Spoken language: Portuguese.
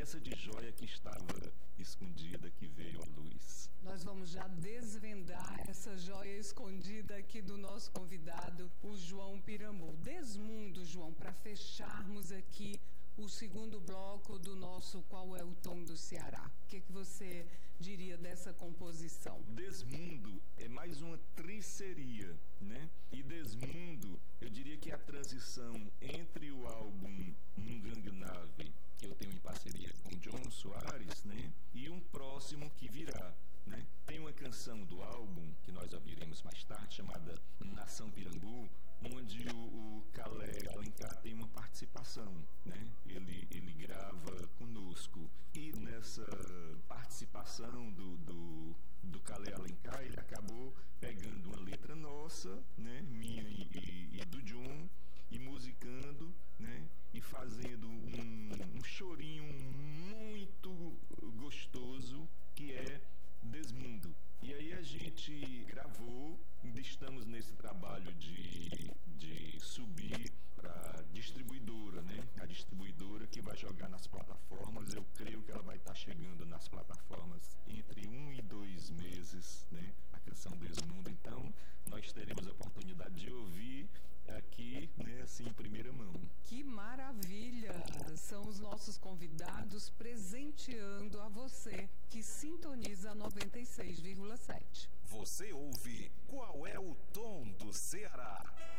peça de joia que estava escondida, que veio à luz. Nós vamos já desvendar essa joia escondida aqui do nosso convidado, o João Pirambu. Desmundo, João, para fecharmos aqui o segundo bloco do nosso Qual é o Tom do Ceará. O que você diria dessa composição? Desmundo é mais uma triceria, né? E Desmundo, eu diria que é a transição entre o álbum Um Gangue Nave, que eu tenho em parceria com John Soares, né? E um próximo que virá, né? Tem uma canção do álbum, que nós ouviremos mais tarde, chamada Nação Pirambu, onde o Calé Alencar tem uma participação, né? Ele grava conosco. E nessa participação do Calé Alencar, ele acabou pegando uma letra nossa, né? Minha e do John, e musicando, né? E fazendo um chorinho muito gostoso, que é Desmundo. E aí a gente gravou, estamos nesse trabalho de subir para distribuidora, né? A distribuidora que vai jogar nas plataformas, eu creio que ela vai estar chegando nas plataformas entre 1 e 2 meses, né? A canção Desmundo. Então, nós teremos a oportunidade de ouvir aqui, né, assim, em primeira mão. Que maravilha! São os nossos convidados presenteando a você que sintoniza 96,7. Você ouve Qual é o Tom do Ceará?